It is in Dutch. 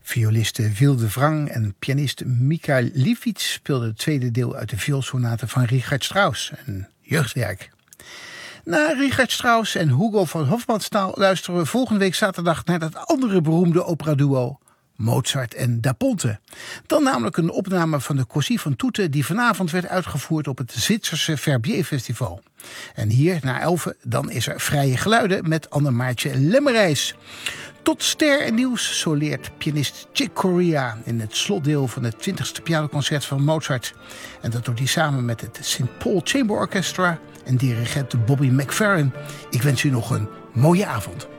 Violiste Wilde Wrang en pianist Mikhail Lifshitz speelden het tweede deel uit de vioolsonate van Richard Strauss, een jeugdwerk. Naar Richard Strauss en Hugo van Hofmannsthal luisteren we volgende week zaterdag naar dat andere beroemde operaduo, Mozart en Da Ponte. Dan namelijk een opname van de Così fan tutte die vanavond werd uitgevoerd op het Zwitserse Verbier Festival. En hier, na 11, dan is er Vrije Geluiden met Annemaartje Lemmerijs. Tot ster en nieuws, zo leert pianist Chick Corea in het slotdeel van het 20e pianoconcert van Mozart. En dat doet hij samen met het St. Paul Chamber Orchestra en dirigent Bobby McFerrin. Ik wens u nog een mooie avond.